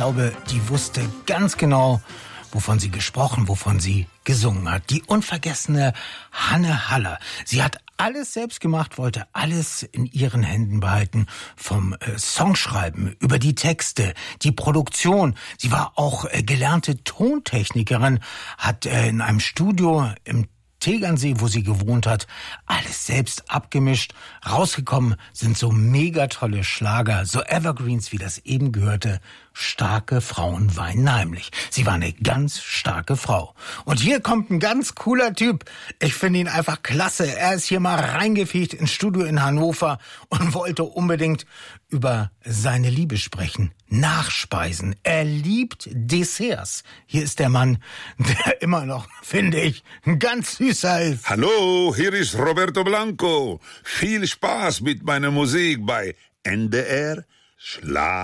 glaube, die wusste ganz genau, wovon sie gesprochen, wovon sie gesungen hat. Die unvergessene Hanne Haller. Sie hat alles selbst gemacht, wollte alles in ihren Händen behalten. Vom Songschreiben über die Texte, die Produktion. Sie war auch gelernte Tontechnikerin, hat in einem Studio im Tegernsee, wo sie gewohnt hat, alles selbst abgemischt. Rausgekommen sind so mega tolle Schlager, so Evergreens, wie das eben gehörte. Starke Frauen weinen heimlich. Sie war eine ganz starke Frau. Und hier kommt ein ganz cooler Typ. Ich finde ihn einfach klasse. Er ist hier mal reingefegt ins Studio in Hannover und wollte unbedingt über seine Liebe sprechen. Nachspeisen. Er liebt Desserts. Hier ist der Mann, der immer noch, finde ich, ein ganz süßer ist. Hallo, hier ist Roberto Blanco. Viel Spaß mit meiner Musik bei NDR Schlag.